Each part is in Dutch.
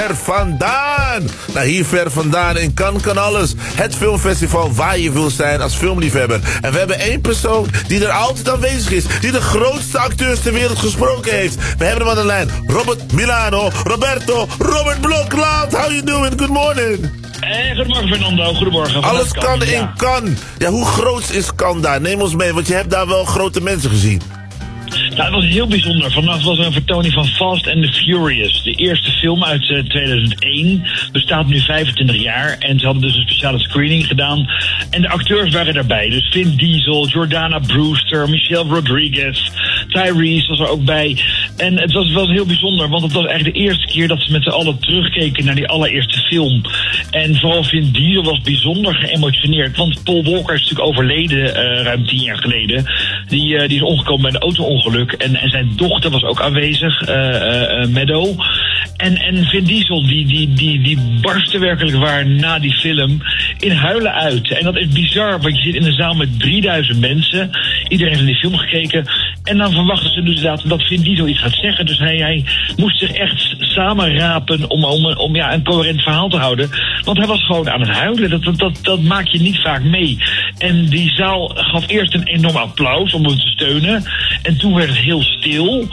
Ver vandaan. Nou, hier ver vandaan in Cannes kan alles. Het filmfestival waar je wil zijn als filmliefhebber. En we hebben één persoon die er altijd aanwezig is. Die de grootste acteurs ter wereld gesproken heeft. We hebben hem aan de lijn. Robert Milano. Robert Blokland. How you doing? Good morning. Goedemorgen Fernando, goedemorgen. Alles kan in Cannes. Ja, hoe groot is Cannes daar? Neem ons mee, want je hebt daar wel grote mensen gezien. Nou, het was heel bijzonder. Vannacht was er een vertoning van Fast and the Furious. De eerste film uit 2001. Bestaat nu 25 jaar. En ze hadden dus een speciale screening gedaan. En de acteurs waren daarbij. Dus Vin Diesel, Jordana Brewster, Michelle Rodriguez, Tyrese was er ook bij. En het was heel bijzonder. Want het was eigenlijk de eerste keer dat ze met z'n allen terugkeken naar die allereerste film. En vooral Vin Diesel was bijzonder geëmotioneerd. Want Paul Walker is natuurlijk overleden ruim 10 jaar geleden. Die is omgekomen bij een auto-ongeluk. En zijn dochter was ook aanwezig, Meadow. En Vin Diesel, die barstte werkelijk waar na die film in huilen uit. En dat is bizar, want je zit in een zaal met 3000 mensen. Iedereen heeft naar die film gekeken. En dan verwachten ze dus dat Vin Diesel iets gaat zeggen. Dus hij moest zich echt samenrapen om een coherent verhaal te houden. Want hij was gewoon aan het huilen. Dat maak je niet vaak mee. En die zaal gaf eerst een enorm applaus om hem te steunen. En toen werd het heel stil.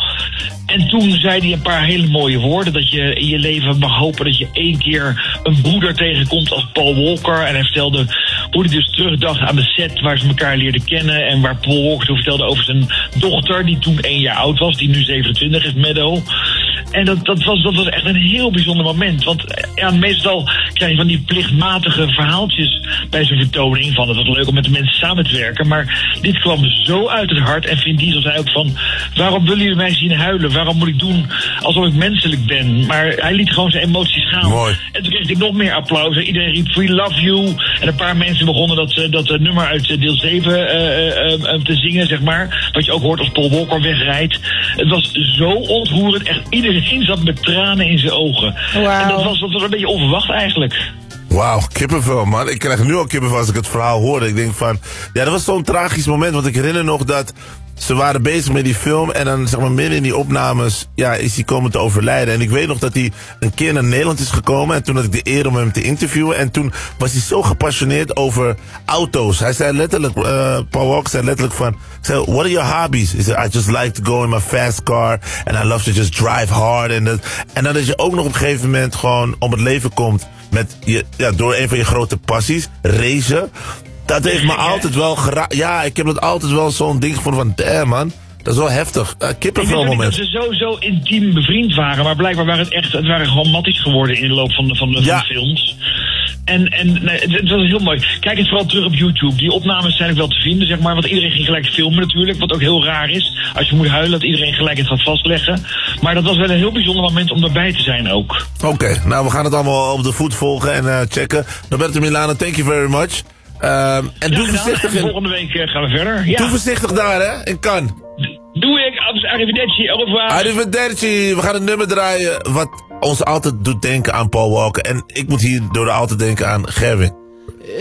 En toen zei hij een paar hele mooie woorden. Dat je in je leven mag hopen dat je 1 keer een broeder tegenkomt als Paul Walker. En hij vertelde hoe hij dus terugdacht aan de set waar ze elkaar leerden kennen. En waar Paul Walker toen vertelde over zijn dochter, die toen 1 jaar oud was. Die nu 27 is, Meadow. En dat was echt een heel bijzonder moment. Want meestal krijg je van die plichtmatige verhaaltjes bij zo'n vertoning. Van het was leuk om met de mensen samen te werken. Maar dit kwam zo uit het hart. En Vin Diesel zei ook van, waarom willen jullie mij zien huilen? Waarom moet ik doen alsof ik menselijk ben? Maar hij liet gewoon zijn emoties gaan. Mooi. En toen kreeg hij nog meer applaus. Iedereen riep We Love You. En een paar mensen begonnen dat nummer uit deel 7 te zingen, zeg maar. Wat je ook hoort als Paul Walker wegrijdt. Het was zo ontroerend. Echt iedereen zat met tranen in zijn ogen. Wow. En dat was een beetje onverwacht eigenlijk. Wauw, kippenvel, man. Ik krijg nu al kippenvel als ik het verhaal hoorde. Ik denk van, ja, dat was zo'n tragisch moment. Want ik herinner nog dat ze waren bezig met die film. En dan, zeg maar, midden in die opnames, ja, is hij komen te overlijden. En ik weet nog dat hij een keer naar Nederland is gekomen. En toen had ik de eer om hem te interviewen. En toen was hij zo gepassioneerd over auto's. Hij zei letterlijk, Paul Walker zei letterlijk van, what are your hobbies? He said, I just like to go in my fast car. And I love to just drive hard. En dan dat je ook nog op een gegeven moment gewoon om het leven komt met door een van je grote passies, racen. Dat heeft me altijd wel geraakt. Ja, ik heb het altijd wel zo'n ding gevonden van, damn man, dat is wel heftig. Kippenvel moment. Ik wist dat ze zo intiem bevriend waren, maar blijkbaar waren het waren gewoon matties geworden in de loop van de films. En nee, het was heel mooi. Kijk het vooral terug op YouTube. Die opnames zijn ook wel te vinden, zeg maar. Want iedereen ging gelijk filmen natuurlijk. Wat ook heel raar is. Als je moet huilen, dat iedereen gelijk het gaat vastleggen. Maar dat was wel een heel bijzonder moment om erbij te zijn ook. Oké, nou we gaan het allemaal op de voet volgen en checken. Roberto Milano, thank you very much. En doe voorzichtig. Volgende week gaan we verder. Ja. Doe voorzichtig daar, hè, in Cannes. Doe ik. Arrivederci. Au revoir. Arrivederci. We gaan een nummer draaien wat ons altijd doet denken aan Paul Walker. En ik moet hierdoor altijd denken aan Gerwin.